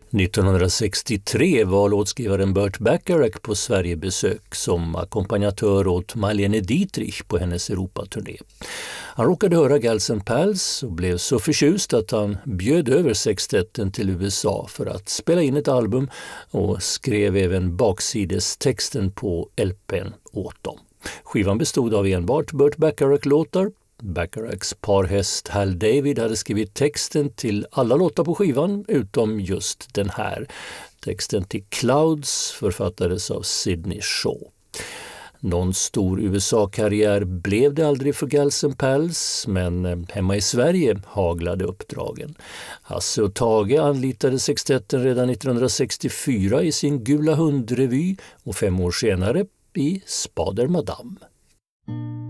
1963 var låtskrivaren Burt Bacharach på Sverigebesök som ackompanjatör åt Marlene Dietrich på hennes Europaturné. Han råkade höra Gals & Pals och blev så förtjust att han bjöd över sextetten till USA för att spela in ett album och skrev även baksidestexten på LP:n åt dem. Skivan bestod av enbart Burt Bacharach-låtar. Bacharachs parhäst Hal David hade skrivit texten till alla låtar på skivan utom just den här. Texten till Clouds författades av Sidney Shaw. Någon stor USA-karriär blev det aldrig för Gals & Pals, men hemma i Sverige haglade uppdragen. Hasse och Tage anlitade sextetten redan 1964 i sin Gula hundrevy och 5 år senare i Spader Madame.